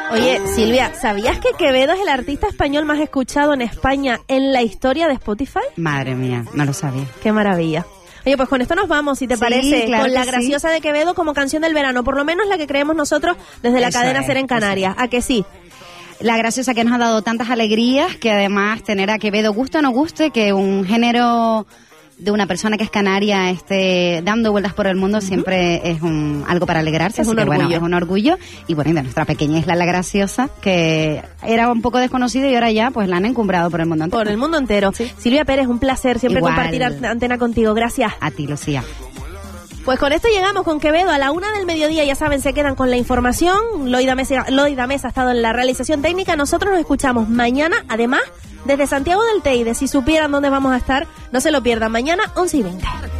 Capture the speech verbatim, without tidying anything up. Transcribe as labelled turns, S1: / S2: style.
S1: Oye, Silvia, ¿sabías que Quevedo es el artista español más escuchado en España en la historia de Spotify?
S2: Madre mía, no lo sabía.
S1: Qué maravilla. Oye, pues con esto nos vamos, si te
S2: Sí,
S1: parece,
S2: claro
S1: con La
S2: que
S1: Graciosa
S2: sí.
S1: de Quevedo como canción del verano, por lo menos la que creemos nosotros desde la
S2: Eso
S1: cadena
S2: es,
S1: Ser en Canarias. ¿A que sí?
S2: La Graciosa, que nos ha dado tantas alegrías, que además tener a Quevedo, guste o no guste, que un género de una persona que es canaria esté dando vueltas por el mundo, uh-huh. siempre es un algo para alegrarse,
S1: es
S2: así
S1: un
S2: que
S1: orgullo.
S2: bueno, es un orgullo. Y bueno, y de nuestra pequeña isla La Graciosa, que era un poco desconocida y ahora ya pues la han encumbrado por el mundo entero.
S1: Por el mundo entero. Sí. Silvia Pérez, un placer siempre
S2: Igual.
S1: compartir antena contigo. Gracias.
S2: A ti, Lucía.
S1: Pues con esto llegamos con Quevedo a la una del mediodía, ya saben, se quedan con la información. Loida Mesa, Loida Mesa ha estado en la realización técnica. Nosotros nos escuchamos mañana, además, desde Santiago del Teide. Si supieran dónde vamos a estar, no se lo pierdan. Mañana, once y veinte.